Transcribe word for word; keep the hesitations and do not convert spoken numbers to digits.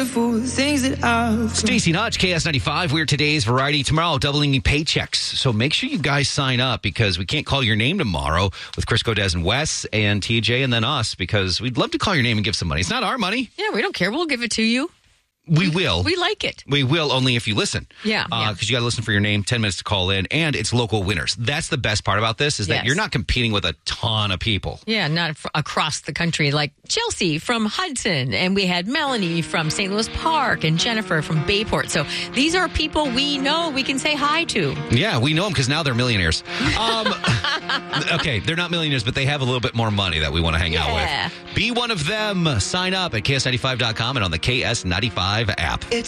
beautiful things that I've. Stacey Notch, K S ninety-five. We're today's variety. Tomorrow, doubling paychecks. So make sure you guys sign up because we can't call your name tomorrow with Chris Godez and Wes and T J and then us because we'd love to call your name and give some money. It's not our money. Yeah, we don't care. We'll give it to you. We will. We like it. We will only if you listen. Yeah. Because yeah. uh, you got to listen for your name, ten minutes to call in, and it's local winners. That's the best part about this is that Yes. you're not competing with a ton of people. Yeah, not f- across the country like Chelsea from Hudson, and we had Melanie from Saint Louis Park and Jennifer from Bayport. So these are people we know we can say hi to. Yeah, we know them because now they're millionaires. Um, okay, they're not millionaires, but they have a little bit more money that we want to hang Yeah. out with. Be one of them. Sign up at K S ninety-five dot com and on the K S ninety-five app.